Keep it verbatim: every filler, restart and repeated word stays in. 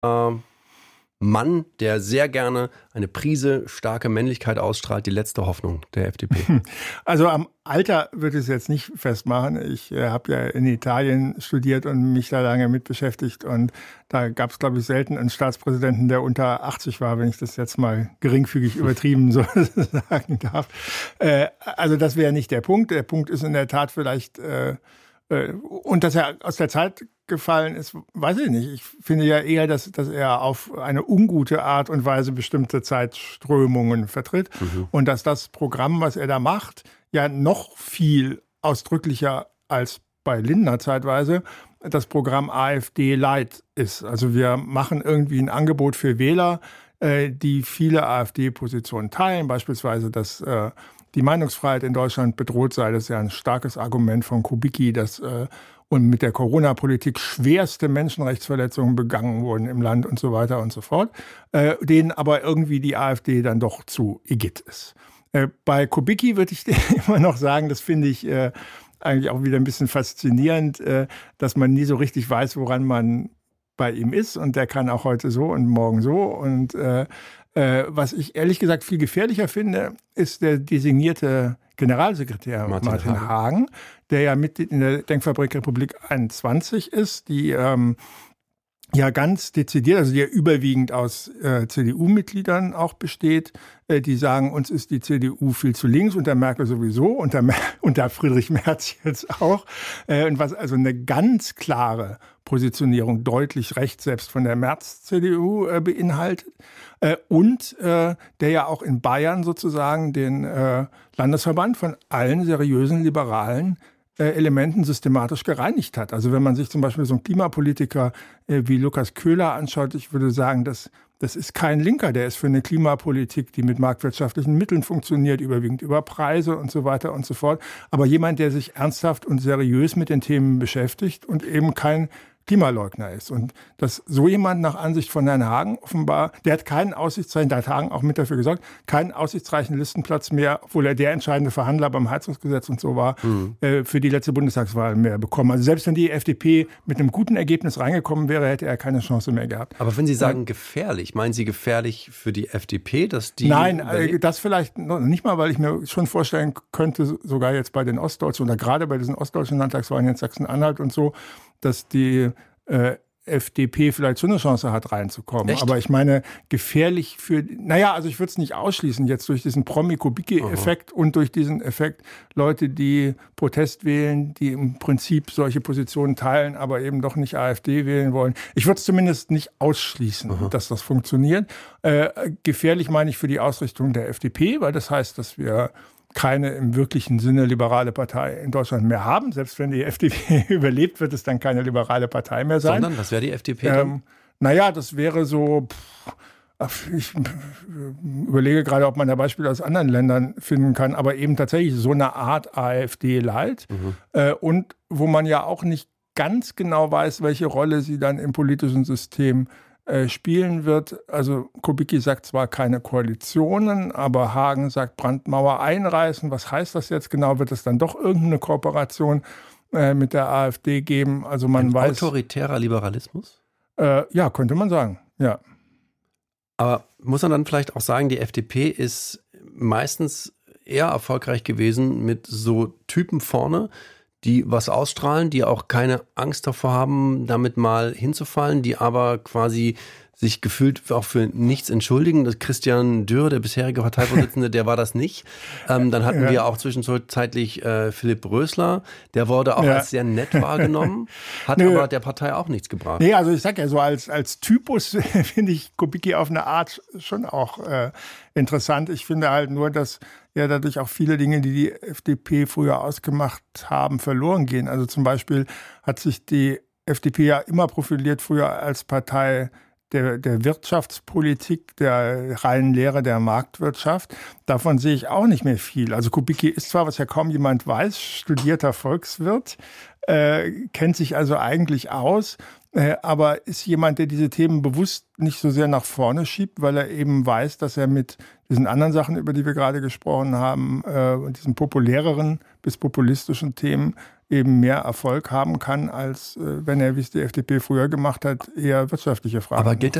Ähm. Mann, der sehr gerne eine Prise starke Männlichkeit ausstrahlt, die letzte Hoffnung der F D P? Also am Alter würde ich es jetzt nicht festmachen. Ich äh, habe ja in Italien studiert und mich da lange mit beschäftigt. Und da gab es, glaube ich, selten einen Staatspräsidenten, der unter achtzig war, wenn ich das jetzt mal geringfügig übertrieben so sagen darf. Äh, also das wäre nicht der Punkt. Der Punkt ist in der Tat vielleicht, äh, äh, und dass er aus der Zeit gefallen ist, weiß ich nicht. Ich finde ja eher, dass, dass er auf eine ungute Art und Weise bestimmte Zeitströmungen vertritt. Mhm. Und dass das Programm, was er da macht, ja noch viel ausdrücklicher als bei Lindner zeitweise das Programm AfD Light ist. Also wir machen irgendwie ein Angebot für Wähler, äh, die viele AfD-Positionen teilen, beispielsweise, dass äh, die Meinungsfreiheit in Deutschland bedroht sei. Das ist ja ein starkes Argument von Kubicki, dass äh, und mit der Corona-Politik schwerste Menschenrechtsverletzungen begangen wurden im Land und so weiter und so fort, äh, denen aber irgendwie die AfD dann doch zu igitt ist. Äh, bei Kubicki würde ich immer noch sagen, das finde ich äh, eigentlich auch wieder ein bisschen faszinierend, äh, dass man nie so richtig weiß, woran man bei ihm ist. Und der kann auch heute so und morgen so. Und äh, äh, was ich ehrlich gesagt viel gefährlicher finde, ist der designierte Generalsekretär Martin, Martin Hagen. Hagen, der ja Mitglied in der Denkfabrik Republik einundzwanzig ist, die ähm, ja ganz dezidiert, also die ja überwiegend aus äh, C D U-Mitgliedern auch besteht, äh, die sagen, uns ist die C D U viel zu links, unter Merkel sowieso, unter, unter Friedrich Merz jetzt auch. Äh, und was also eine ganz klare Positionierung deutlich rechts selbst von der Merz-C D U äh, beinhaltet. Äh, und äh, der ja auch in Bayern sozusagen den äh, Landesverband von allen seriösen liberalen Elementen systematisch gereinigt hat. Also wenn man sich zum Beispiel so einen Klimapolitiker äh, wie Lukas Köhler anschaut, ich würde sagen, das, das ist kein Linker, der ist für eine Klimapolitik, die mit marktwirtschaftlichen Mitteln funktioniert, überwiegend über Preise und so weiter und so fort. Aber jemand, der sich ernsthaft und seriös mit den Themen beschäftigt und eben kein Klimaleugner ist. Und dass so jemand nach Ansicht von Herrn Hagen offenbar, der hat keinen aussichtsreichen, da hat Hagen auch mit dafür gesorgt, keinen aussichtsreichen Listenplatz mehr, obwohl er der entscheidende Verhandler beim Heizungsgesetz und so war, mhm. äh, für die letzte Bundestagswahl mehr bekommen. Also selbst wenn die F D P mit einem guten Ergebnis reingekommen wäre, hätte er keine Chance mehr gehabt. Aber wenn Sie sagen ja. gefährlich, meinen Sie gefährlich für die F D P, dass die... Nein, äh, das vielleicht noch nicht mal, weil ich mir schon vorstellen könnte, sogar jetzt bei den Ostdeutschen oder gerade bei diesen ostdeutschen Landtagswahlen in Sachsen-Anhalt und so, dass die äh, F D P vielleicht so eine Chance hat, reinzukommen. Echt? Aber ich meine, gefährlich für, naja, also ich würde es nicht ausschließen, jetzt durch diesen Promi-Kubicki-Effekt und durch diesen Effekt, Leute, die Protest wählen, die im Prinzip solche Positionen teilen, aber eben doch nicht AfD wählen wollen. Ich würde es zumindest nicht ausschließen, Aha. dass das funktioniert. Äh, gefährlich meine ich für die Ausrichtung der F D P, weil das heißt, dass wir keine im wirklichen Sinne liberale Partei in Deutschland mehr haben. Selbst wenn die F D P überlebt, wird es dann keine liberale Partei mehr sein. Sondern, was wäre die F D P dann? Ähm, naja, das wäre so, pff, ich überlege gerade, ob man da Beispiele aus anderen Ländern finden kann, aber eben tatsächlich so eine Art AfD-Light mhm. äh, und wo man ja auch nicht ganz genau weiß, welche Rolle sie dann im politischen System spielen wird. Also Kubicki sagt zwar keine Koalitionen, aber Hagen sagt Brandmauer einreißen. Was heißt das jetzt genau? Wird es dann doch irgendeine Kooperation äh, mit der AfD geben? Also man Ein weiß. Autoritärer Liberalismus? Äh, ja, könnte man sagen, ja. Aber muss man dann vielleicht auch sagen, die F D P ist meistens eher erfolgreich gewesen mit so Typen vorne, die was ausstrahlen, die auch keine Angst davor haben, damit mal hinzufallen, die aber quasi sich gefühlt auch für nichts entschuldigen. Das Christian Dürr, der bisherige Parteivorsitzende, der war das nicht. Ähm, dann hatten ja. wir auch zwischenzeitlich äh, Philipp Rösler, der wurde auch ja. als sehr nett wahrgenommen, hat Nö. aber der Partei auch nichts gebracht. Nee, also ich sag ja so, als, als Typus finde ich Kubicki auf eine Art schon auch äh, interessant. Ich finde halt nur, dass ja dadurch auch viele Dinge, die die F D P früher ausgemacht haben, verloren gehen. Also zum Beispiel hat sich die F D P ja immer profiliert früher als Partei der, der Wirtschaftspolitik, der reinen Lehre der Marktwirtschaft. Davon sehe ich auch nicht mehr viel. Also Kubicki ist zwar, was ja kaum jemand weiß, studierter Volkswirt, äh, kennt sich also eigentlich aus, äh, aber ist jemand, der diese Themen bewusst nicht so sehr nach vorne schiebt, weil er eben weiß, dass er mit diesen anderen Sachen, über die wir gerade gesprochen haben, äh, diesen populäreren bis populistischen Themen eben mehr Erfolg haben kann, als äh, wenn er, wie es die F D P früher gemacht hat, eher wirtschaftliche Fragen. Aber gilt